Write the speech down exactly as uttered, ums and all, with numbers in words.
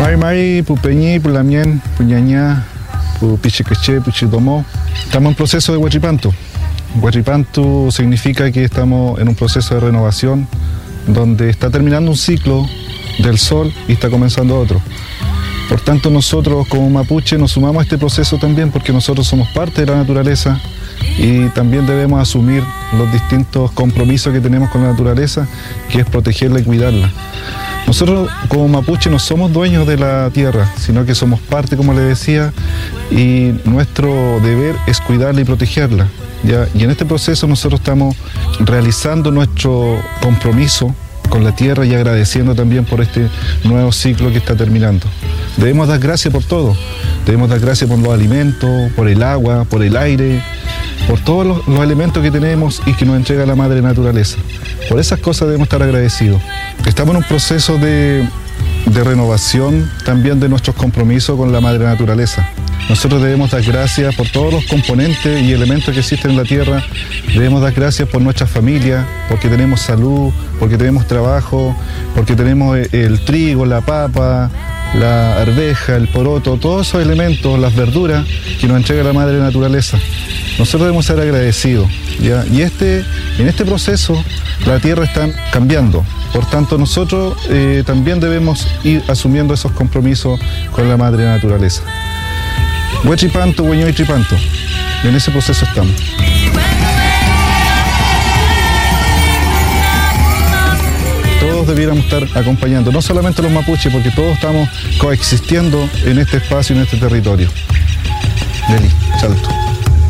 Mai Mai, Pupeñi, Pulamien, Puñañá, Pupichiqueche, Puchitomó. Estamos en proceso de Huachipantu. Huachipantu significa que estamos en un proceso de renovación donde está terminando un ciclo del sol y está comenzando otro. Por tanto, nosotros como mapuche nos sumamos a este proceso también porque nosotros somos parte de la naturaleza y también debemos asumir los distintos compromisos que tenemos con la naturaleza, que es protegerla y cuidarla. Nosotros como mapuche no somos dueños de la tierra, sino que somos parte, como les decía, y nuestro deber es cuidarla y protegerla, ¿ya? Y en este proceso nosotros estamos realizando nuestro compromiso con la tierra y agradeciendo también por este nuevo ciclo que está terminando. Debemos dar gracias por todo, debemos dar gracias por los alimentos, por el agua, por el aire, por todos los, los elementos que tenemos y que nos entrega la madre naturaleza. Por esas cosas debemos estar agradecidos. Estamos en un proceso de, de renovación también de nuestros compromisos con la madre naturaleza. Nosotros debemos dar gracias por todos los componentes y elementos que existen en la tierra. Debemos dar gracias por nuestra familia, porque tenemos salud, porque tenemos trabajo, porque tenemos el trigo, la papa, la arveja, el poroto, todos esos elementos, las verduras que nos entrega la madre naturaleza. Nosotros debemos ser agradecidos, ¿ya? Y este, en este proceso la tierra está cambiando. Por tanto, nosotros eh, también debemos ir asumiendo esos compromisos con la madre naturaleza. Huachipantu, Hueñoy Tripantu. En ese proceso estamos. Todos debiéramos estar acompañando, no solamente los mapuches, porque todos estamos coexistiendo en este espacio, en este territorio. Deli, Salto.